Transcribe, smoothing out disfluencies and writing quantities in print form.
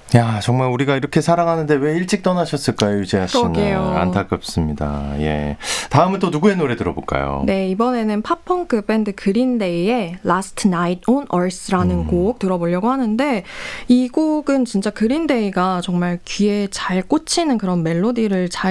야, 정말 우리가 이렇게 사랑하는데 왜 일찍 떠나셨을까요, 유재하 씨는? 그러게요. 안타깝습니다. 예. 다음은 또 누구의 노래 들어볼까요? 네, 이번에는 팝펑크 밴드 그린데이의 Last Night on Earth라는 곡 들어보려고 하는데, 이 곡은 진짜 그린데이가 정말 귀에 잘 꽂히는 그런 멜로디를 잘